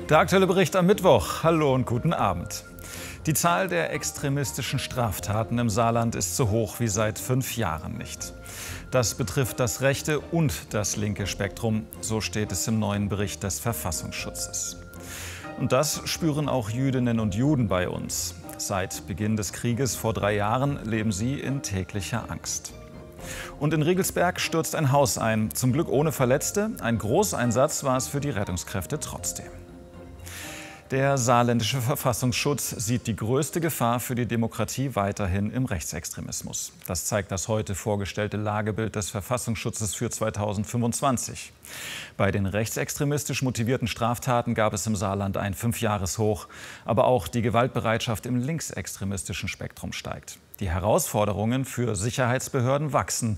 Der aktuelle Bericht am Mittwoch. Hallo und guten Abend. Die Zahl der extremistischen Straftaten im Saarland ist so hoch wie seit 5 Jahren nicht. Das betrifft das rechte und das linke Spektrum, so steht es im neuen Bericht des Verfassungsschutzes. Und das spüren auch Jüdinnen und Juden bei uns. Seit Beginn des Krieges vor 3 Jahren leben sie in täglicher Angst. Und in Riegelsberg stürzt ein Haus ein, zum Glück ohne Verletzte. Ein Großeinsatz war es für die Rettungskräfte trotzdem. Der saarländische Verfassungsschutz sieht die größte Gefahr für die Demokratie weiterhin im Rechtsextremismus. Das zeigt das heute vorgestellte Lagebild des Verfassungsschutzes für 2025. Bei den rechtsextremistisch motivierten Straftaten gab es im Saarland ein 5-Jahres-Hoch. Aber auch die Gewaltbereitschaft im linksextremistischen Spektrum steigt. Die Herausforderungen für Sicherheitsbehörden wachsen.